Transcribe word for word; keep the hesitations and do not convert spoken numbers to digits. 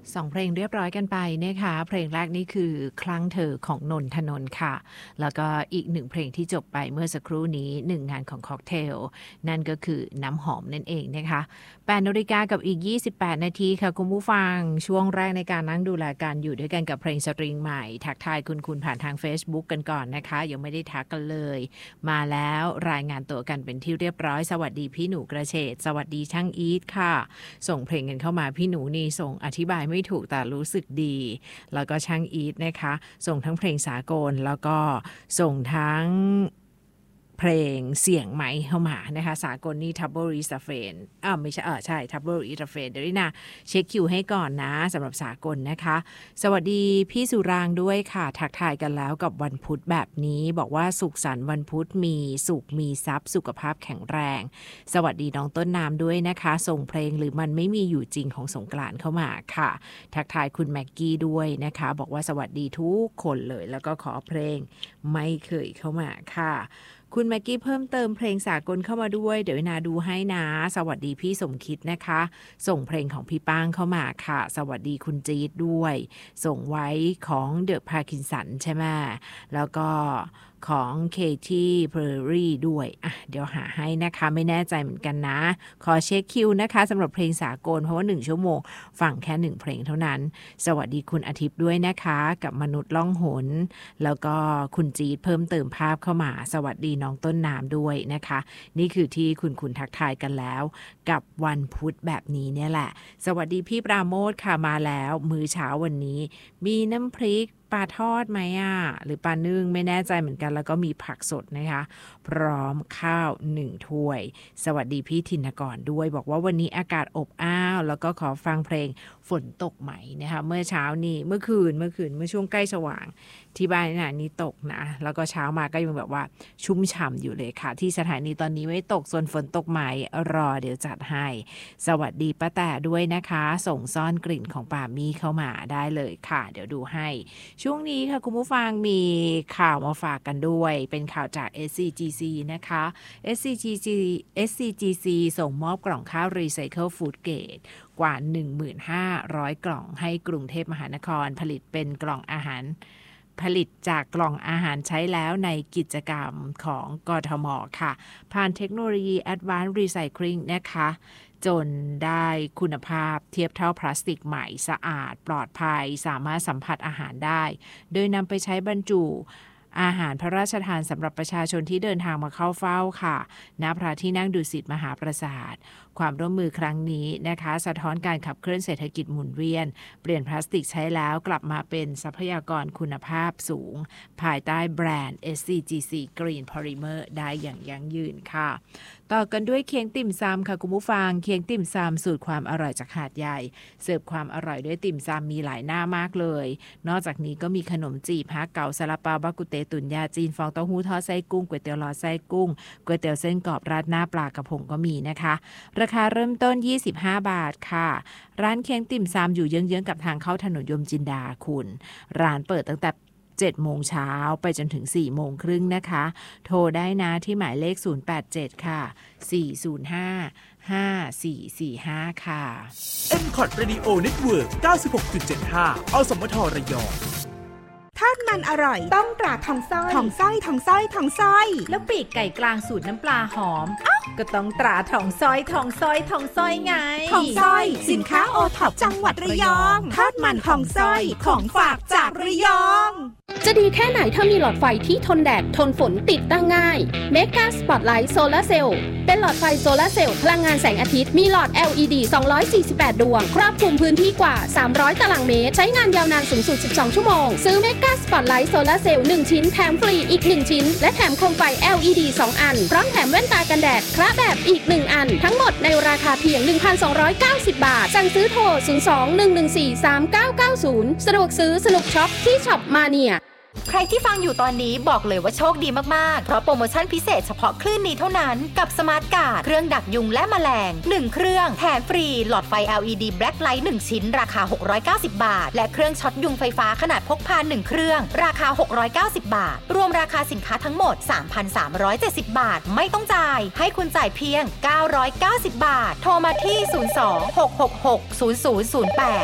สองเพลงเรียบร้อยกันไปนะคะเพลงแรกนี่คือครั้งเธอของนนทนนท์ค่ะแล้วก็อีกหนึ่งเพลงที่จบไปเมื่อสักครู่นี้หนึ่งงานของค็อกเทลนั่นก็คือน้ำหอมนั่นเองนะคะแปดนาฬิกากับอีกยี่สิบแปดนาทีค่ะคุณผู้ฟังช่วงแรกในการนั่งดูแลกันอยู่ด้วยกันกับเพลงสตริงใหม่ทักทายคุณคุณผ่านทาง Facebook กันก่อนนะคะยังไม่ได้ทักกันเลยมาแล้วรายงานตัวกันเป็นที่เรียบร้อยสวัสดีพี่หนูกระเฉดสวัสดีช่างอีทค่ะส่งเพลงกันเข้ามาพี่หนูนี่ส่งอธิบายไม่ถูกแต่รู้สึกดีแล้วก็ช่างอีทนะคะส่งทั้งเพลงสากลแล้วก็ส่งทั้งเพลงเสียงไหมเข้ามานะคะสากลนี่ Trouble is a friend อ้าวไม่ใช่เออใช่ Trouble is a friend เดี๋ยวนี้นะเช็คคิวให้ก่อนนะสำหรับสากลนะคะสวัสดีพี่สุรางด้วยค่ะทักทายกันแล้วกับวันพุธแบบนี้บอกว่าสุขสันต์วันพุธมีสุขมีทรัพย์สุขภาพแข็งแรงสวัสดีน้องต้นน้ำด้วยนะคะส่งเพลงหรือมันไม่มีอยู่จริงของสงกรานต์เข้ามาค่ะทักทายคุณแม็กกี้ด้วยนะคะบอกว่าสวัสดีทุกคนเลยแล้วก็ขอเพลงไม่เคยเข้ามาค่ะคุณแม็กกี้เพิ่มเติมเพลงสากลเข้ามาด้วยเดี๋ยวนาดูให้นะสวัสดีพี่สมคิดนะคะส่งเพลงของพี่ป้างเข้ามาค่ะสวัสดีคุณจี๊ดด้วยส่งไว้ของเดอะพาร์คินสันใช่ไหมแล้วก็ของเคที่เพอร์รี่ด้วยอ่ะเดี๋ยวหาให้นะคะไม่แน่ใจเหมือนกันนะขอเช็คคิวนะคะสำหรับเพลงสากลเพราะว่าหนึ่งชั่วโมงฟังแค่หนึ่งเพลงเท่านั้นสวัสดีคุณอาทิตย์ด้วยนะคะกับมนุษย์ล่องหนแล้วก็คุณจี๊ดเพิ่มเติมภาพเข้ามาสวัสดีน้องต้นน้ำด้วยนะคะนี่คือที่คุณคุณทักทายกันแล้วกับวันพุธแบบนี้เนี่ยแหละสวัสดีพี่ปราโมทค่ะมาแล้วมื้อเช้าวันนี้มีน้ำพริกปลาทอดไหมอ่ะหรือปลานึ่งไม่แน่ใจเหมือนกันแล้วก็มีผักสดนะคะพร้อมข้าวหนึ่งถ้วยสวัสดีพี่ธินกรด้วยบอกว่าวันนี้อากาศอบอ้าวแล้วก็ขอฟังเพลงฝนตกไหมนะคะเมื่อเช้านี้เมื่อคืนเมื่อคืนเมื่อช่วงใกล้สว่างที่บ้านน่ะนี่ตกนะแล้วก็เช้ามาก็ยังแบบว่าชุ่มฉ่ำอยู่เลยค่ะที่สถานีตอนนี้ไม่ตกส่วนฝนตกไหมรอเดี๋ยวจัดให้สวัสดีป้าแต่ด้วยนะคะส่งซ่อนกลิ่นของป่ามี่เข้ามาได้เลยค่ะเดี๋ยวดูให้ช่วงนี้ค่ะคุณผู้ฟังมีข่าวมาฝากกันด้วยเป็นข่าวจาก เอส ซี จี ซี นะคะ เอส ซี จี ซี เอส ซี จี ซี ส่งมอบกล่องข้าวรีไซเคิลฟู้ดเกรดกว่า หนึ่งพันห้าร้อย กล่องให้กรุงเทพมหานครผลิตเป็นกล่องอาหารผลิตจากกล่องอาหารใช้แล้วในกิจกรรมของกทม.ค่ะผ่านเทคโนโลยี Advanced Recycling นะคะจนได้คุณภาพเทียบเท่าพลาสติกใหม่สะอาดปลอดภัยสามารถสัมผัสอาหารได้โดยนำไปใช้บรรจุอาหารพระราชทานสำหรับประชาชนที่เดินทางมาเข้าเฝ้าค่ะณพระที่นั่งดุสิตมหาปราสาทความร่วมมือครั้งนี้นะคะสะท้อนการขับเคลื่อนเศรษฐกิจหมุนเวียนเปลี่ยนพลาสติกใช้แล้วกลับมาเป็นทรัพยากรคุณภาพสูงภายใต้แบรนด์ เอส ซี จี ซี Green Polymer ได้อย่างยั่งยืนค่ะต่อกันด้วยเคียงติ่มซำค่ะคุณผู้ฟังเคียงติ่มซำสูตรความอร่อยจากหาดใหญ่เสิร์ฟความอร่อยด้วยติ่มซำมีหลายหน้ามากเลยนอกจากนี้ก็มีขนมจีบฮะเก๋าซาลาเปาบากุเตตุ๋นยาจีนฟองเต้าหู้ทอดไส้กุ้งก๋วยเตี๋ยวหลอดไส้กุ้งก๋วยเตี๋ยวเส้นกรอบราดหน้าปลากระพงก็มีนะคะราคาเริ่มต้นยี่สิบห้าบาทค่ะร้านเคียงติ่มซำอยู่เยื้องๆกับทางเข้าถนนยมจินดาคุณร้านเปิดตั้งแต่เจ็ดโมงเช้าไปจนถึงสี่โมงครึ่งนะคะโทรได้นะที่หมายเลขศูนย์แปดเจ็ดค่ะสี่ศูนย์ห้า ห้าสี่สี่ห้าค่ะเอ็ม คอท Radio Network เก้าสิบหกจุดเจ็ดห้า อสมทระยองทอดมันอร่อยต้องตราทองส้อยทองส้อยทองส้อยทองส้อยแล้วปีกไก่กลางสูตรน้ำปลาหอมเอ้าก็ต้องตราทองส้อยทองส้อยทองส้อยไงทองส้อยสินค้าโอท็อปจังหวัดระยองทอดมันทองส้อยของฝากจากระยองจะดีแค่ไหนถ้ามีหลอดไฟที่ทนแดดทนฝนติดตั้งง่าย Mega Spotlight Solar Cell เป็นหลอดไฟโซลาร์เซลล์พลังงานแสงอาทิตย์มีหลอด แอล อี ดี สองร้อยสี่สิบแปดดวงครอบคลุมพื้นที่กว่าสามร้อยตารางเมตรใช้งานยาวนานสูงสุดสิบสองชั่วโมงซื้อ Mega Spotlight Solar Cell หนึ่งชิ้นแถมฟรีอีกหนึ่งชิ้นและแถมโคมไฟ แอล อี ดี สองอันพร้อมแถมแว่นตากันแดดคละแบบอีกหนึ่งอันทั้งหมดในราคาเพียง หนึ่งพันสองร้อยเก้าสิบ บาทสั่งซื้อโทรศูนย์ สอง หนึ่ง หนึ่ง สี่ สาม เก้า เก้า ศูนย์สะดวกซื้อสนุกช็อปที่ช็อปมาเนียใครที่ฟังอยู่ตอนนี้บอกเลยว่าโชคดีมากๆเพราะโปรโมชั่นพิเศษเฉพาะคลื่นนี้เท่านั้นกับสมาร์ทการ์ดเครื่องดักยุงและแมลงหนึ่งเครื่องแถมฟรีหลอดไฟ แอล อี ดี Black Light หนึ่งชิ้นราคาหกร้อยเก้าสิบบาทและเครื่องช็อตยุงไฟฟ้าขนาดพกพาหนึ่งเครื่องราคาหกร้อยเก้าสิบบาทรวมราคาสินค้าทั้งหมด สามพันสามร้อยเจ็ดสิบ บาทไม่ต้องจ่ายให้คุณจ่ายเพียงเก้าร้อยเก้าสิบบาทโทรมาที่ศูนย์ สอง หก หก หก ศูนย์ ศูนย์ ศูนย์ แปด